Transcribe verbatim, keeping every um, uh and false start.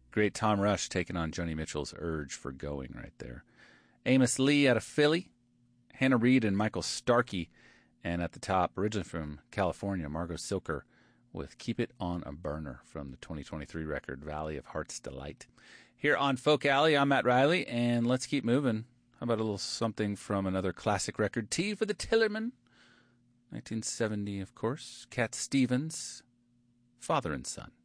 Great Tom Rush taking on Joni Mitchell's Urge for Going right there. Amos Lee out of Philly. Hannah Reid and Michael Starkey. And at the top, originally from California, Margot Silker with Keep It on a Burner from the twenty twenty-three record Valley of Heart's Delight. Here on Folk Alley, I'm Matt Riley, and let's keep moving. How about a little something from another classic record, Tea for the Tillerman, nineteen seventy, of course. Cat Stevens, Father and Son.